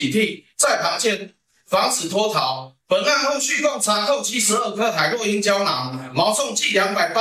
警惕，在旁签，防止脱逃。本案后续共查扣72颗海洛因胶囊，毛重计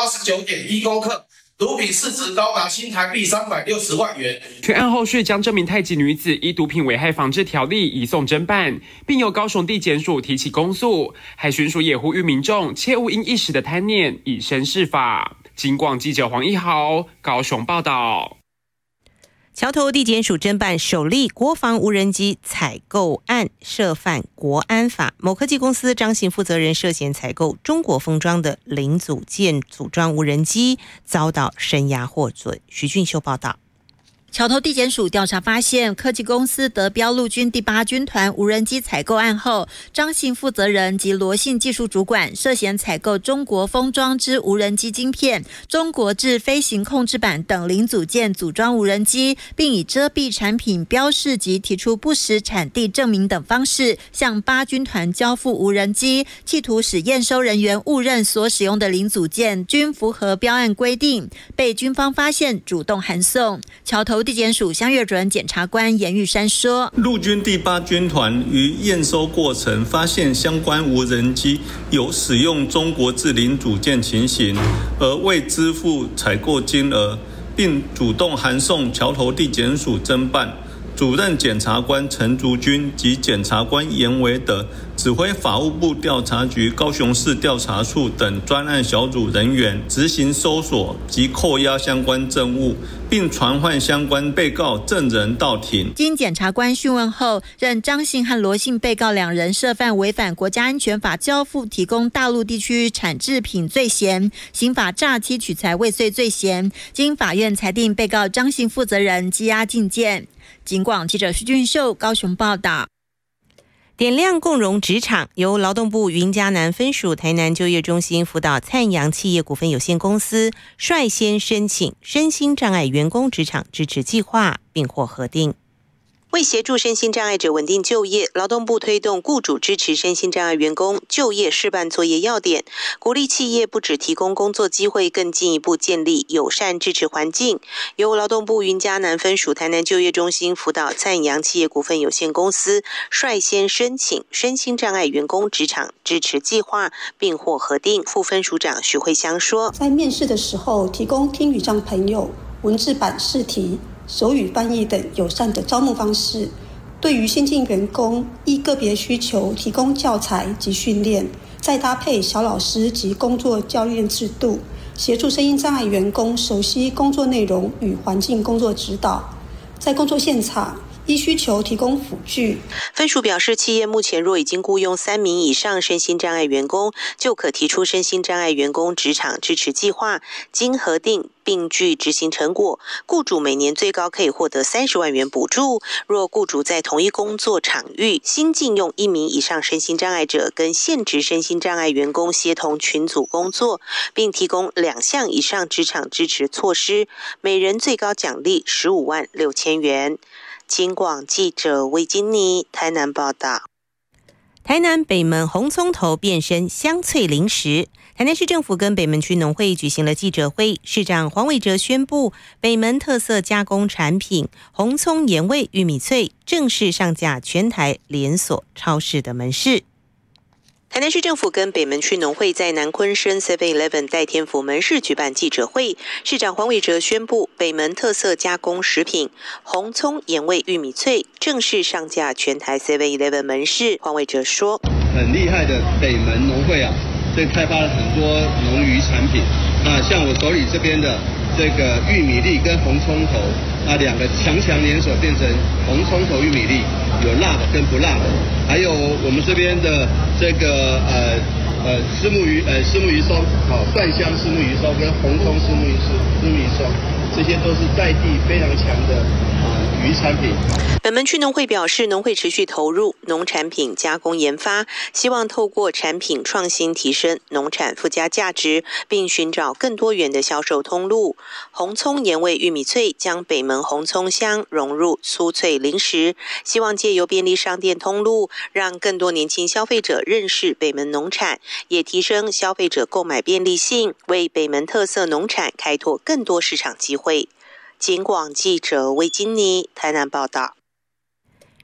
289.1公克。毒品市值高达新台币360万元。 全案后续将这名太极女子依毒品危害防治条例移送侦办，并由高雄地检署提起公诉。海巡署也呼吁民众切勿因一时的贪念以身试法。警广记者黄一豪高雄报道。 桥头地检署侦办首例国防无人机采购案，涉犯国安法。某科技公司张姓负责人涉嫌采购中国封装的零组件组装无人机，遭到声押获准。徐俊秀报道。 桥头地检署调查发现，科技公司德标陆军第8军团无人机采购案后，张姓负责人及罗姓技术主管涉嫌采购中国封装之无人机晶片、中国制飞行控制板等零组件组装无人机，并以遮蔽产品标示及提出不实产地证明等方式，向8军团交付无人机，企图使验收人员误认所使用的零组件均符合标案规定，被军方发现，主动函送。桥头地检署相阅主任检察官严玉山说， 陆军第8军团于验收过程发现相关无人机有使用中国制零组件情形，而未支付采购金额，并主动函送桥头地检署侦办。主任检察官陈竹君及检察官严维德指挥法务部调查局高雄市调查处等专案小组人员执行搜索及扣押相关证物，并传唤相关被告证人到庭。 经检察官讯问后，认张姓和罗姓被告2人涉犯违反国家安全法交付提供大陆地区产制品罪嫌、刑法诈欺取财未遂罪嫌，经法院裁定被告张姓负责人羁押禁见。警广记者徐俊秀高雄报道。 点亮共融职场，由劳动部云嘉南分署台南就业中心辅导灿阳企业股份有限公司率先申请身心障碍员工职场支持计划，并获核定。为协助身心障碍者稳定就业，劳动部推动雇主支持身心障碍员工就业示范作业要点，鼓励企业不只提供工作机会，更进一步建立友善支持环境。由劳动部云嘉南分署台南就业中心辅导灿阳企业股份有限公司率先申请身心障碍员工职场支持计划，并获核定。副分署长许慧香说， 在面试的时候提供听语障朋友文字版试题、手语翻译等友善的招募方式，对于新进员工依个别需求提供教材及训练，再搭配小老师及工作教练制度，协助身心障碍员工熟悉工作内容与环境工作指导，在工作现场依需求提供辅具。 分署表示，企业目前若已经雇用3名以上身心障碍员工，就可提出身心障碍员工职场支持计划，经核定并具执行成果，雇主每年最高可以获得30万元补助。若雇主在同一工作场域新进用1名以上身心障碍者跟现职身心障碍员工协同群组工作，并提供2项以上职场支持措施，每人最高奖励15万6千元。警广记者魏金妮台南报道。台南北门红葱头变身香脆零食，台南市政府跟北门区农会举行了记者会，市长黄伟哲宣布，北门特色加工产品红葱盐味玉米脆正式上架全台连锁超市的门市。台南市政府跟北门区农会在南昆生 7-Eleven 代天府门市举办记者会，市长黄伟哲宣布，北门特色加工食品红葱盐味玉米脆正式上架全台 7-Eleven 门市。黄伟哲说， 很厉害的北门农会啊，这开发了很多农渔产品，那像我手里这边的这个玉米粒跟红葱头2个强联手变成红葱头玉米粒，有辣的跟不辣的，还有我们这边的这个虱目鱼松，蒜香虱目鱼松跟红葱虱目鱼松，这些都是在地非常强的渔产品。 北门区农会表示，农会持续投入农产品加工研发，希望透过产品创新提升农产附加价值，并寻找更多元的销售通路。红葱盐味玉米脆将北门红葱香融入酥脆零食，希望借由便利商店通路，让更多年轻消费者认识北门农产，也提升消费者购买便利性，为北门特色农产开拓更多市场机会。警广记者魏金妮台南报道。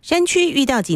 山区遇到